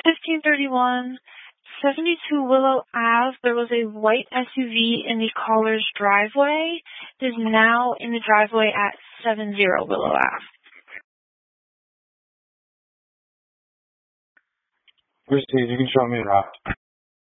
1531, 72 Willow Ave. There was a white SUV in the caller's driveway. It is now in the driveway at 70 Willow Ave. Christy, you can show me the route.